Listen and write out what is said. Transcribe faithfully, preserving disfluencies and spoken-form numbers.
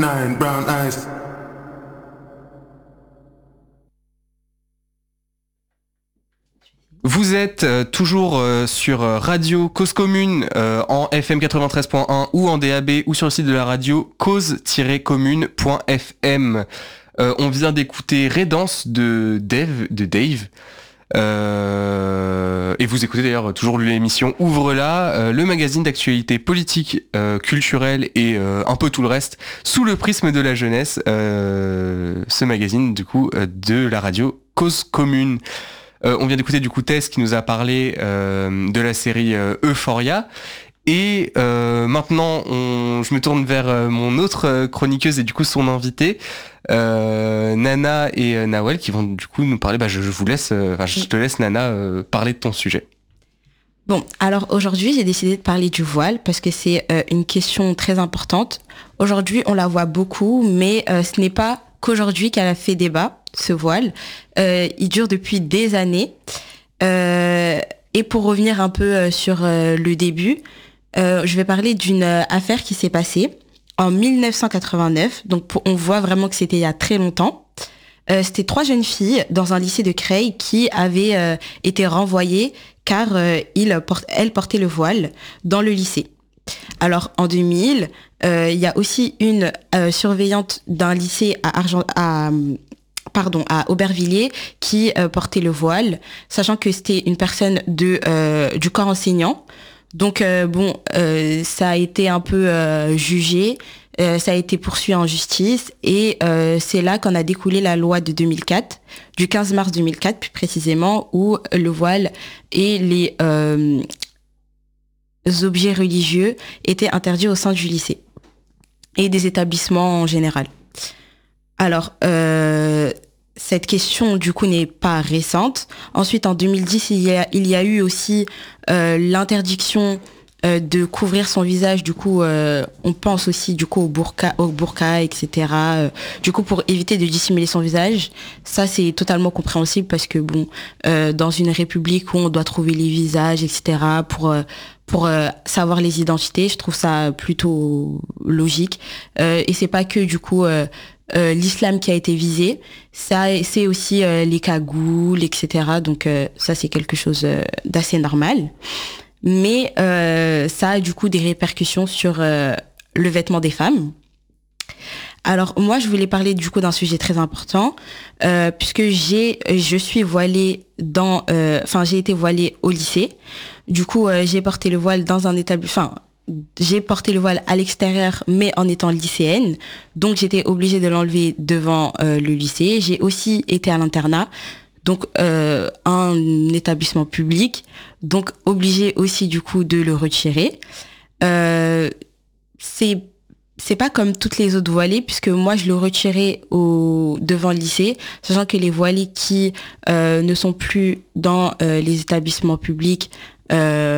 Nine brown eyes. Vous êtes euh, toujours euh, sur euh, Radio Cause Commune euh, en F M quatre-vingt-treize point un ou en D A B ou sur le site de la radio cause tiret commune point f m. Euh, on vient d'écouter Redance de Dave, de Dave. Euh, et vous écoutez d'ailleurs toujours l'émission Ouvre-la, euh, le magazine d'actualité politique, euh, culturelle et euh, un peu tout le reste sous le prisme de la jeunesse. Euh, ce magazine du coup euh, de la radio Cause Commune. Euh, on vient d'écouter du coup Tess qui nous a parlé euh, de la série euh, Euphoria. Et euh, maintenant, on, je me tourne vers euh, mon autre euh, chroniqueuse et du coup son invitée, euh, Nana et euh, Nawel, qui vont du coup nous parler. Bah, je, je vous laisse, euh, enfin, je te laisse Nana euh, parler de ton sujet. Bon, alors aujourd'hui, j'ai décidé de parler du voile parce que c'est euh, une question très importante. Aujourd'hui, on la voit beaucoup, mais euh, ce n'est pas qu'aujourd'hui qu'elle a fait débat, ce voile. Euh, il dure depuis des années. Euh, et pour revenir un peu euh, sur euh, le début, euh, je vais parler d'une euh, affaire qui s'est passée en dix-neuf cent quatre-vingt-neuf. Donc pour, on voit vraiment que c'était il y a très longtemps. Euh, c'était trois jeunes filles dans un lycée de Creil qui avaient euh, été renvoyées car euh, ils port- elles portaient le voile dans le lycée. Alors en deux mille, euh, il y a aussi une euh, surveillante d'un lycée à Argent à pardon à Aubervilliers qui euh, portait le voile, sachant que c'était une personne de euh, du corps enseignant. Donc euh, bon, euh, ça a été un peu euh, jugé, euh, ça a été poursuivi en justice et euh, c'est là qu'en a découlé la loi de deux mille quatre, du quinze mars deux mille quatre plus précisément, où le voile et les euh, objets religieux étaient interdits au sein du lycée et des établissements en général. Alors, euh, cette question, du coup, n'est pas récente. Ensuite, en deux mille dix, il y a, il y a eu aussi euh, l'interdiction euh, de couvrir son visage. Du coup, euh, on pense aussi, du coup, au burqa, au burqa, et cetera. Euh, du coup, pour éviter de dissimuler son visage. Ça, c'est totalement compréhensible parce que, bon, euh, dans une république où on doit trouver les visages, et cetera, pour... Euh, pour euh, savoir les identités, je trouve ça plutôt logique. Euh, et c'est pas que du coup euh, euh, l'islam qui a été visé, ça c'est aussi euh, les cagoules, et cetera. Donc euh, ça c'est quelque chose euh, d'assez normal. Mais euh, ça a du coup des répercussions sur euh, le vêtement des femmes. Alors moi je voulais parler du coup d'un sujet très important euh, puisque j'ai je suis voilée dans enfin euh, j'ai été voilée au lycée. Du coup euh, j'ai porté le voile dans un établissement enfin j'ai porté le voile à l'extérieur mais en étant lycéenne. Donc j'étais obligée de l'enlever devant euh, le lycée. J'ai aussi été à l'internat. Donc euh, un établissement public, donc obligée aussi du coup de le retirer. Euh, c'est C'est pas comme toutes les autres voilées, puisque moi, je le retirais au, devant le lycée, sachant que les voilées qui euh, ne sont plus dans euh, les établissements publics, euh,